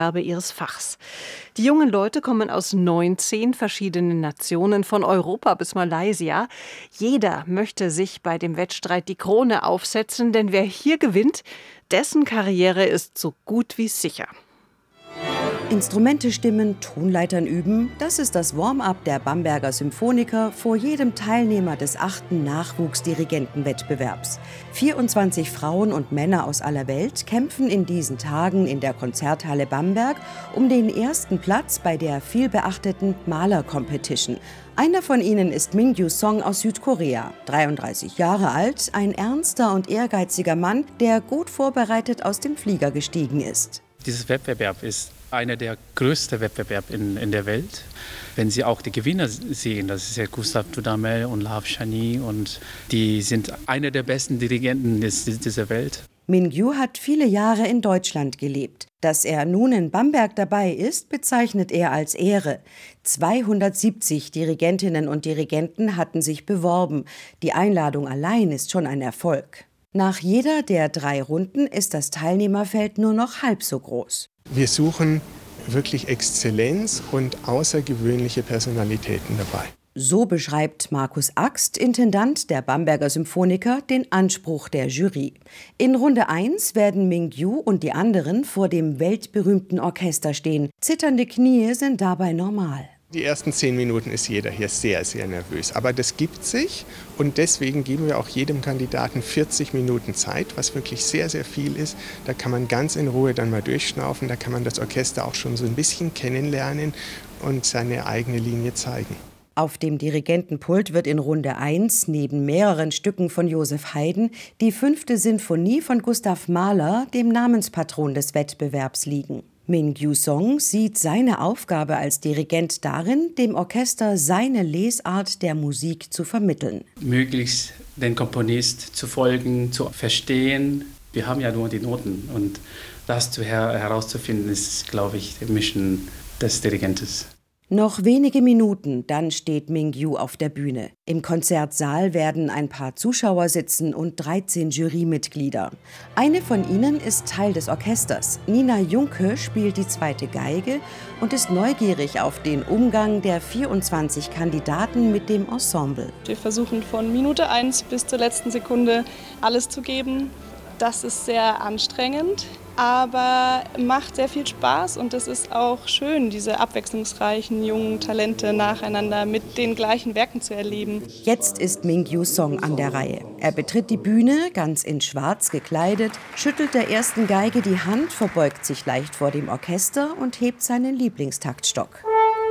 ihres Fachs. Die jungen Leute kommen aus 19 verschiedenen Nationen, von Europa bis Malaysia. Jeder möchte sich bei dem Wettstreit die Krone aufsetzen, denn wer hier gewinnt, dessen Karriere ist so gut wie sicher. Instrumente stimmen, Tonleitern üben, das ist das Warm-up der Bamberger Symphoniker vor jedem Teilnehmer des 8. Nachwuchsdirigentenwettbewerbs. 24 Frauen und Männer aus aller Welt kämpfen in diesen Tagen in der Konzerthalle Bamberg um den ersten Platz bei der vielbeachteten Maler-Competition. Einer von ihnen ist Mingyu Song aus Südkorea, 33 Jahre alt, ein ernster und ehrgeiziger Mann, der gut vorbereitet aus dem Flieger gestiegen ist. Dieses Wettbewerb ist einer der größten Wettbewerbe in der Welt. Wenn Sie auch die Gewinner sehen, das ist ja Gustav Dudamel und Lav Chani, und die sind einer der besten Dirigenten dieser Welt. Mingyu hat viele Jahre in Deutschland gelebt. Dass er nun in Bamberg dabei ist, bezeichnet er als Ehre. 270 Dirigentinnen und Dirigenten hatten sich beworben. Die Einladung allein ist schon ein Erfolg. Nach jeder der 3 Runden ist das Teilnehmerfeld nur noch halb so groß. Wir suchen wirklich Exzellenz und außergewöhnliche Personalitäten dabei. So beschreibt Markus Axt, Intendant der Bamberger Symphoniker, den Anspruch der Jury. In Runde 1 werden Mingyu und die anderen vor dem weltberühmten Orchester stehen. Zitternde Knie sind dabei normal. Die ersten 10 Minuten ist jeder hier sehr, sehr nervös. Aber das gibt sich, und deswegen geben wir auch jedem Kandidaten 40 Minuten Zeit, was wirklich sehr, sehr viel ist. Da kann man ganz in Ruhe dann mal durchschnaufen, da kann man das Orchester auch schon so ein bisschen kennenlernen und seine eigene Linie zeigen. Auf dem Dirigentenpult wird in Runde 1 neben mehreren Stücken von Joseph Haydn die 5. Sinfonie von Gustav Mahler, dem Namenspatron des Wettbewerbs, liegen. Mingyu Song sieht seine Aufgabe als Dirigent darin, dem Orchester seine Lesart der Musik zu vermitteln. Möglichst den Komponist zu folgen, zu verstehen. Wir haben ja nur die Noten, und das herauszufinden ist, glaube ich, die Mission des Dirigentes. Noch wenige Minuten, dann steht Mingyu auf der Bühne. Im Konzertsaal werden ein paar Zuschauer sitzen und 13 Jurymitglieder. Eine von ihnen ist Teil des Orchesters. Nina Junke spielt die 2. Geige und ist neugierig auf den Umgang der 24 Kandidaten mit dem Ensemble. Wir versuchen von Minute 1 bis zur letzten Sekunde alles zu geben. Das ist sehr anstrengend, aber macht sehr viel Spaß, und es ist auch schön, diese abwechslungsreichen jungen Talente nacheinander mit den gleichen Werken zu erleben. Jetzt ist Mingyu Song an der Reihe. Er betritt die Bühne, ganz in Schwarz gekleidet, schüttelt der 1. Geige die Hand, verbeugt sich leicht vor dem Orchester und hebt seinen Lieblingstaktstock.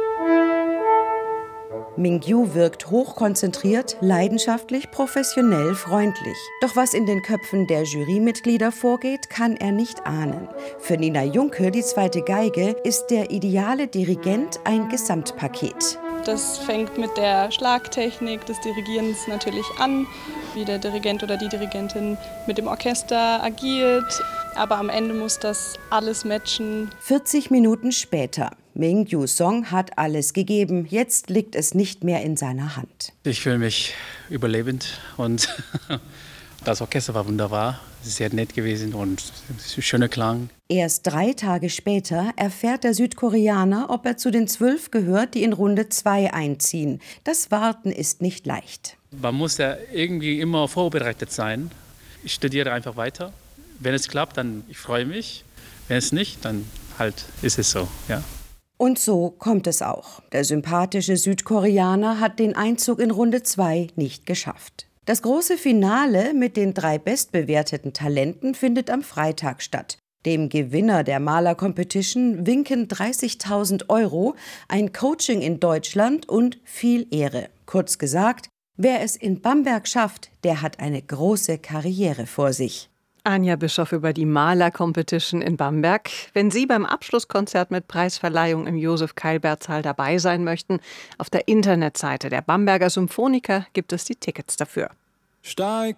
Mingyu wirkt hochkonzentriert, leidenschaftlich, professionell, freundlich. Doch was in den Köpfen der Jurymitglieder vorgeht, kann er nicht ahnen. Für Nina Junke, die 2. Geige, ist der ideale Dirigent ein Gesamtpaket. Das fängt mit der Schlagtechnik des Dirigierens natürlich an, wie der Dirigent oder die Dirigentin mit dem Orchester agiert. Aber am Ende muss das alles matchen. 40 Minuten später. Mingyu Song hat alles gegeben. Jetzt liegt es nicht mehr in seiner Hand. Ich fühle mich überlebend, und das Orchester war wunderbar, sehr nett gewesen und schöner Klang. Erst 3 Tage später erfährt der Südkoreaner, ob er zu den 12 gehört, die in Runde 2 einziehen. Das Warten ist nicht leicht. Man muss ja irgendwie immer vorbereitet sein. Ich studiere einfach weiter. Wenn es klappt, dann ich freue mich. Wenn es nicht, dann halt ist es so, ja. Und so kommt es auch. Der sympathische Südkoreaner hat den Einzug in Runde 2 nicht geschafft. Das große Finale mit den 3 bestbewerteten Talenten findet am Freitag statt. Dem Gewinner der Maler-Competition winken 30.000 €, ein Coaching in Deutschland und viel Ehre. Kurz gesagt, wer es in Bamberg schafft, der hat eine große Karriere vor sich. Anja Bischoff über die Maler-Competition in Bamberg. Wenn Sie beim Abschlusskonzert mit Preisverleihung im Josef-Keilberth-Saal dabei sein möchten, auf der Internetseite der Bamberger Symphoniker gibt es die Tickets dafür. Steig